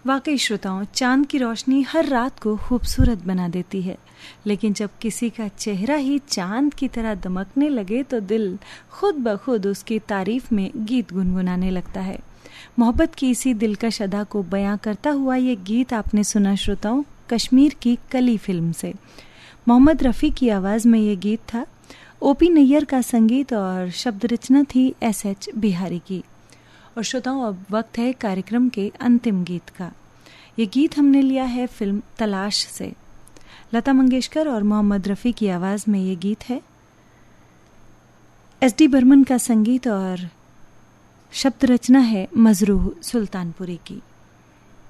वाकई श्रोताओं, चांद की रोशनी हर रात को खूबसूरत बना देती है, लेकिन जब किसी का चेहरा ही चांद की तरह दमकने लगे तो दिल खुद ब खुद उसकी तारीफ में गीत गुनगुनाने लगता है। मोहब्बत की इसी दिलकश अदा को बयां करता हुआ ये गीत आपने सुना श्रोताओं, कश्मीर की कली फिल्म से। मोहम्मद रफ़ी की आवाज़ में ये गीत था। ओपी नैयर का संगीत और शब्द रचना थी एसएच बिहारी की। और श्रोताओं, अब वक्त है कार्यक्रम के अंतिम गीत का। ये गीत हमने लिया है फिल्म तलाश से। लता मंगेशकर और मोहम्मद रफ़ी की आवाज़ में ये गीत है। एसडी बर्मन का संगीत और शब्द रचना है मजरूह सुल्तानपुरी की।